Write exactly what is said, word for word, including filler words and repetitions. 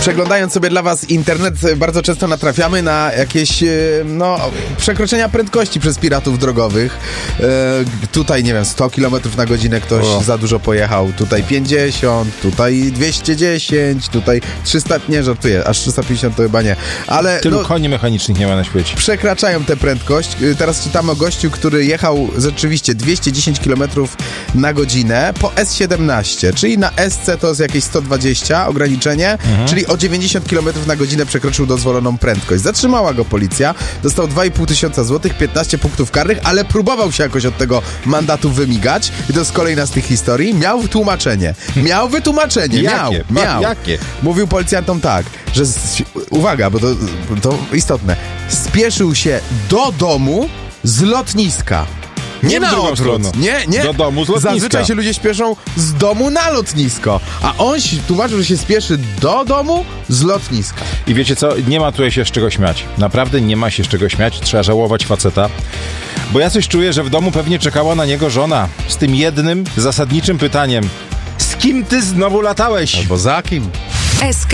Przeglądając sobie dla was internet, bardzo często natrafiamy na jakieś no, przekroczenia prędkości przez piratów drogowych. E, tutaj, nie wiem, sto kilometrów na godzinę ktoś o. za dużo pojechał, tutaj pięćdziesiąt, tutaj dwieście dziesięć, tutaj trzysta, nie żartuję, aż trzysta pięćdziesiąt to chyba nie. Ale tylu no, koni mechanicznych nie ma na świecie. Przekraczają tę prędkość. Teraz czytamy o gościu, który jechał rzeczywiście dwieście dziesięć kilometrów na godzinę po S siedemnaście, czyli na S C to jest jakieś sto dwadzieścia ograniczenie, mhm. czyli o dziewięćdziesiąt kilometrów na godzinę przekroczył dozwoloną prędkość. Zatrzymała go policja, dostał dwa i pół tysiąca złotych, piętnaście punktów karnych, ale próbował się jakoś od tego mandatu wymigać i to jest kolejna z tych historii. Miał tłumaczenie. Miał wytłumaczenie. Miał. Jakie? Miał. Jakie? Mówił policjantom tak, że z, uwaga, bo to, to istotne. Spieszył się do domu z lotniska. Nie, nie na odwrót. Nie, nie. Do domu z lotniska. Zazwyczaj się ludzie śpieszą z domu na lotnisko. A on tłumaczył, że się spieszy do domu z lotniska. I wiecie co? Nie ma tutaj się z czego śmiać. Naprawdę nie ma się z czego śmiać. Trzeba żałować faceta. Bo ja coś czuję, że w domu pewnie czekała na niego żona. Z tym jednym zasadniczym pytaniem. Z kim ty znowu latałeś? Albo za kim? S K